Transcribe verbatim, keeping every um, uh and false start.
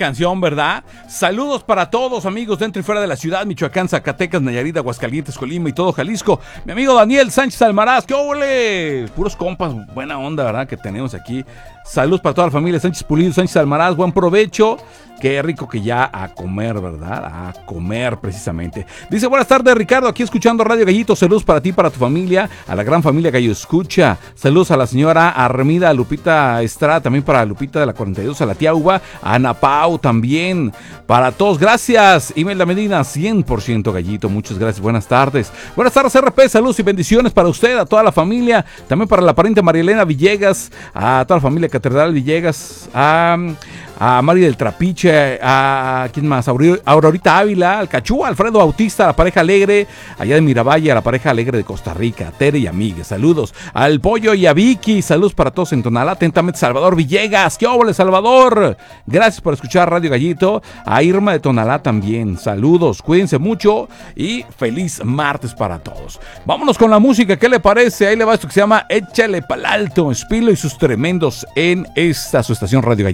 canción, ¿verdad? Saludos para todos, amigos dentro y fuera de la ciudad, Michoacán, Zacatecas, Nayarit, Aguascalientes, Colima y todo Jalisco. Mi amigo Daniel Sánchez Almaraz, ¡qué óvole! Puros compas, buena onda, ¿verdad? Que tenemos aquí. Saludos para toda la familia Sánchez Pulido, Sánchez Almaraz, buen provecho. Qué rico que ya a comer, ¿verdad? A comer, precisamente. Dice, buenas tardes, Ricardo, aquí escuchando Radio Gallito. Saludos para ti, para tu familia, a la gran familia Gallo Escucha. Saludos a la señora Armida, a Lupita Estrada, también para Lupita de la cuarenta y dos, a la tía Uva, a Ana Pau también. Para todos, gracias. Imelda Medina, cien por ciento Gallito, muchas gracias, buenas tardes. Buenas tardes, R P, saludos y bendiciones para usted, a toda la familia. También para la pariente Marielena Villegas, a toda la familia Catedral Villegas, a... a Mari del Trapiche, a ¿quién más? A Aurorita Ávila, al Cachú, a Alfredo Bautista, a la pareja alegre, allá de Miravalle, a la pareja alegre de Costa Rica, a Tere y Amigues, saludos, al Pollo y a Vicky, saludos para todos en Tonalá, atentamente Salvador Villegas, ¡qué óvole, Salvador! Gracias por escuchar Radio Gallito, a Irma de Tonalá también, saludos, cuídense mucho y feliz martes para todos. Vámonos con la música, ¿qué le parece? Ahí le va esto que se llama Échale Pa'l Alto, Spilo y sus tremendos en esta su estación Radio Gallito.